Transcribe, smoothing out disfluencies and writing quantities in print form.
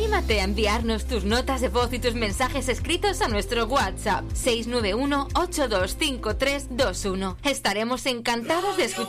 Anímate a enviarnos tus notas de voz y tus mensajes escritos a nuestro WhatsApp 691 825321. Estaremos encantados de escuchar